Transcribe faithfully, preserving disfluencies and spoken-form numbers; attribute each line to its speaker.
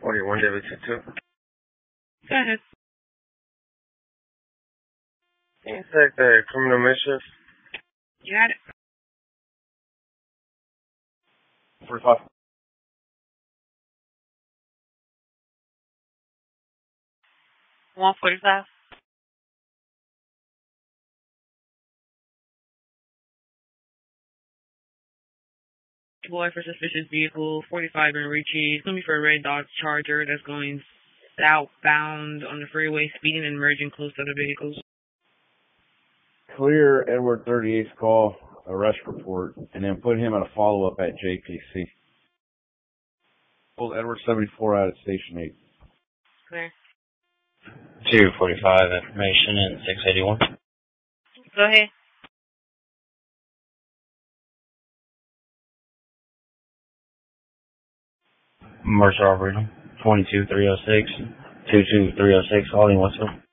Speaker 1: forty-one W two two.
Speaker 2: Go ahead.
Speaker 1: Can you take the criminal mischief?
Speaker 2: You got it.
Speaker 1: forty-five.
Speaker 2: one forty-five. Boy for suspicious vehicle, forty-five in Ricci. It's going to be for a red Dodge Charger that's going southbound on the freeway, speeding and merging close to other vehicles.
Speaker 3: Clear Edward thirty-eight's call, arrest report, and then put him at a follow-up at J P C. Pull Edward seventy-four out at Station eight.
Speaker 2: Clear.
Speaker 4: two forty-five information and six eighty-one.
Speaker 2: Go ahead.
Speaker 4: Mercer Arboretum, twenty-two three oh six, two two three oh six, Holly, what's up?